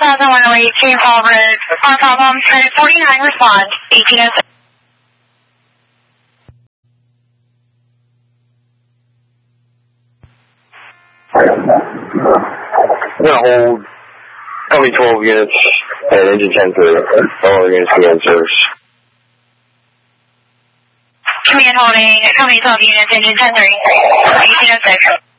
1001 Fall Road. On problem, 49, respond, 1806. I'm going to hold Company 12 units and engine 10-3. All units begin service. Command holding, Company 12 units, engine 10-3, 1806.